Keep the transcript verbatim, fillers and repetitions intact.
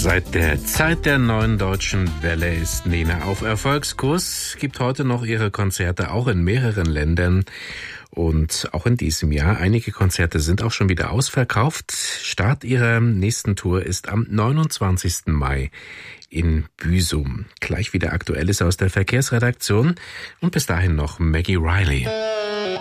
Seit der Zeit der Neuen Deutschen Welle ist Nena auf Erfolgskurs, gibt heute noch ihre Konzerte auch in mehreren Ländern und auch in diesem Jahr. Einige Konzerte sind auch schon wieder ausverkauft. Start ihrer nächsten Tour ist am neunundzwanzigsten Mai in Büsum. Gleich wieder Aktuelles aus der Verkehrsredaktion und bis dahin noch Maggie Riley.